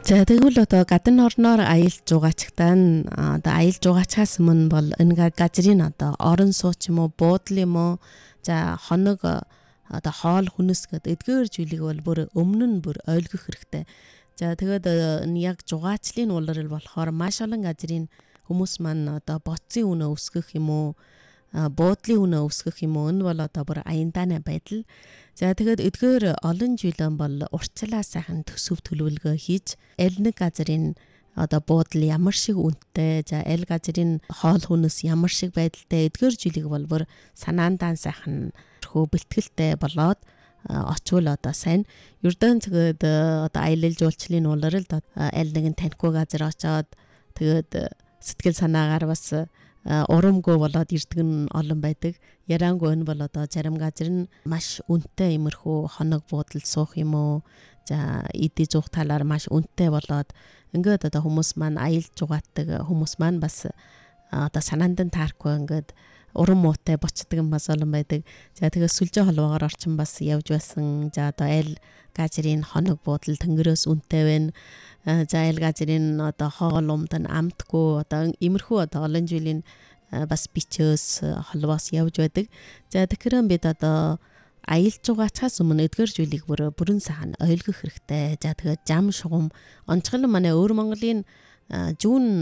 За тэгвэл одоо гадны орноор аялж жугаачихтаа одоо аялж жугаачхаас өмнө бол энэ газрын одоо орон сууц юм уу, буудлын юм уу, за хоног одоо хоол хүнс гэдэг эдгээр зүйлийг бол бүр өмнө нь бүр ойлгох хэрэгтэй. За тэгээд яг жугаацлын улирал болохоор маш олон газрын хүмүүс маань одоо боцын үнэ өсгөх юм уу, буудлын үнэ өсгөх юм уу, энэ бол одоо бүр аяндааны байдал. За тэгээд эдгээр олон жилийн бол урьдчилан сайхан төсөв төлөвлөгөө хийж аль нэг газрын одоо буудал ямар шиг үнэтэй, за аль газрын хоол хүнс ямар шиг байдалтай эдгээр жилийг бол бүр санаандаа сайхан хөө бэлтгэлтэй болоод очвол одоо сайн. Ердөө тэгээд одоо аялал жуулчлалын улиралд аль нэгэн танихгүй газар очоод тэгээд сэтгэл санаагаар бас урамгүй болоод ирдэг нь олон байдаг. Яраангүй энэ бол одоо зарим газар нь маш үнэтэй иймэрхүү хоног буудалд суух юм уу. За эдийн зуух талаар маш үнэтэй болоод ингээд одоо хүмүүс маань аялж жугаатдаг хүмүүс маань бас одоо санаанд нь таарахгүй ингээд урам муутай бочдөг юм бас олон байдаг. За тэгээд сүлжээ холбоогоор орчин бас явж байсан. За одоо аль газрын хоног буудал тэнгэрээс үнэтэй байна. За аль газрын одоо хоол умд нь амтгүй одоо иймэрхүү одоо олон жилийн бас бичөөс холбоос явж байдаг. За тэгэхээр бид одоо аялж жугаачхаас өмнө эдгээр зүйлийг бүрэн сайхан ойлгох хэрэгтэй. За тэгээд зам шугам онцгой манай өвөр Монголын зүүн